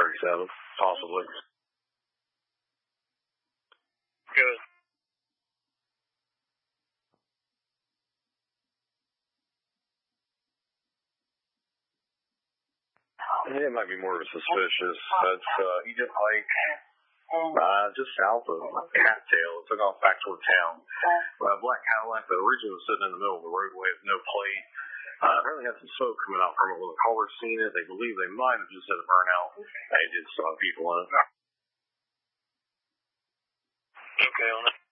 37, possibly. Good. It might be more of a suspicious. That's, he did like, just south of Cattail. It took off back toward town. Black Cadillac, that originally was sitting in the middle of the roadway with no plate. Apparently had some smoke coming out from it. When the caller seen it, they believe they might have just had a burnout. They did still have people in it. Okay, on that.